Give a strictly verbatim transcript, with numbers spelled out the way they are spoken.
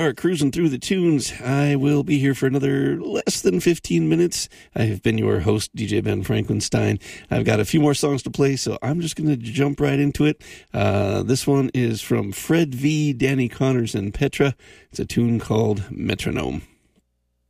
Are cruising through the tunes. I will be here for another less than fifteen minutes. I have been your host, D J Ben Frankenstein. I've got a few more songs to play, so I'm just going to jump right into it. Uh, this one is from Fred V, Danny Connors, and Petra. It's a tune called Metronome.